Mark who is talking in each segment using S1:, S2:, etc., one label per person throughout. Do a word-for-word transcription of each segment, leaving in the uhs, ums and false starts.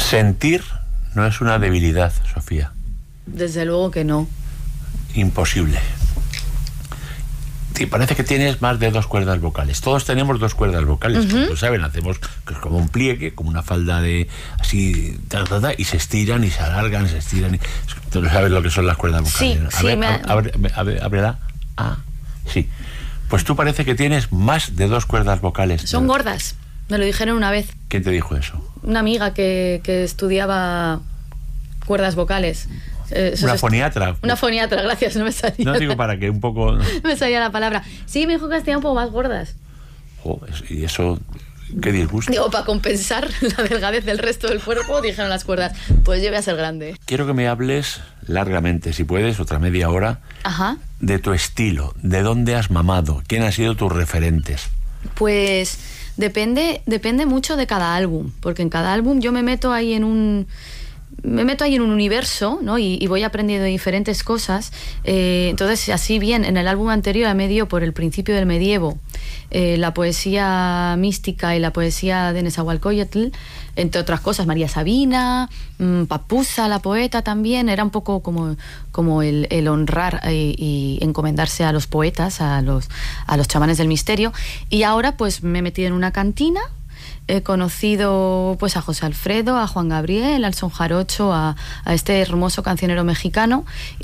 S1: Sentir no es una debilidad, Sofía.
S2: Desde luego que no.
S1: Imposible. Sí, parece que tienes más de dos cuerdas vocales. Todos tenemos dos cuerdas vocales, uh-huh. como lo saben, hacemos como un pliegue, como una falda de así, ta, ta, ta, y se estiran y se alargan, se estiran. Y, tú no sabes lo que son las cuerdas vocales.
S2: Sí,
S1: a
S2: sí,
S1: ver,
S2: me...
S1: a, abre, abre, ábrela. Ah, sí. Pues tú parece que tienes más de dos cuerdas vocales.
S2: Son gordas. Me lo dijeron una vez.
S1: ¿Quién te dijo eso?
S2: Una amiga que, que estudiaba cuerdas vocales. Eh,
S1: una foniatra.
S2: Una foniatra, gracias, no me salía.
S1: No digo para que un poco...
S2: No me salía la palabra. Sí, me dijo que las tenía un poco más gordas.
S1: Oh, y eso... ¿Qué disgusto?
S2: Digo, para compensar la delgadez del resto del cuerpo, dijeron las cuerdas, pues yo voy a ser grande.
S1: Quiero que me hables largamente, si puedes, otra media hora,
S2: Ajá.
S1: de tu estilo, de dónde has mamado, quién han sido tus referentes.
S2: Pues depende, depende mucho de cada álbum, porque en cada álbum yo me meto ahí en un... me meto ahí en un universo, ¿no? y, y voy aprendiendo diferentes cosas. Eh, entonces, así bien, en el álbum anterior me dio por el principio del medievo, eh, la poesía mística y la poesía de Nezahualcóyotl, entre otras cosas, María Sabina, mmm, Papuza, la poeta también. Era un poco como, como el, el honrar eh, y encomendarse a los poetas, a los, a los chamanes del misterio. Y ahora pues me he metido en una cantina. He conocido pues a José Alfredo, a Juan Gabriel, al son jarocho, a, a este hermoso cancionero mexicano,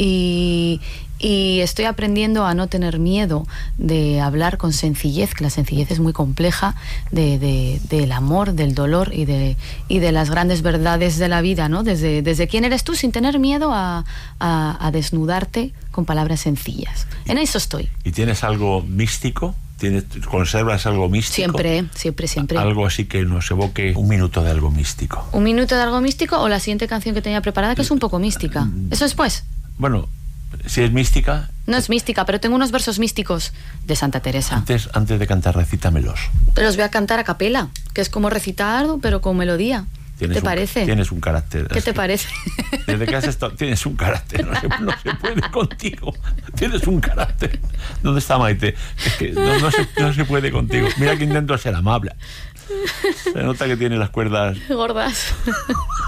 S2: y, y estoy aprendiendo a no tener miedo de hablar con sencillez, que la sencillez es muy compleja, de, de, del amor, del dolor y de, y de las grandes verdades de la vida, ¿no? Desde, desde quién eres tú, sin tener miedo a, a, a desnudarte con palabras sencillas. En eso estoy.
S1: ¿Y tienes algo místico? ¿Tienes, ¿Conservas algo místico?
S2: Siempre, siempre, siempre.
S1: Algo así que nos evoque un minuto de algo místico.
S2: ¿Un minuto de algo místico o la siguiente canción que tenía preparada, que es un poco mística? ¿Eso después?
S1: Bueno, si es mística...
S2: No es mística, pero tengo unos versos místicos de Santa Teresa.
S1: Antes, antes de cantar, recítamelos.
S2: Los voy a cantar a capela, que es como recitar, pero con melodía. ¿Qué te
S1: un,
S2: parece?
S1: Tienes un carácter.
S2: ¿Qué te parece?
S1: Desde que has estado, tienes un carácter, no se, no se puede contigo. Tienes un carácter. ¿Dónde está Maite? Es que no, no, se, no se puede contigo. Mira que intento ser amable. Se nota que tiene las cuerdas
S2: gordas.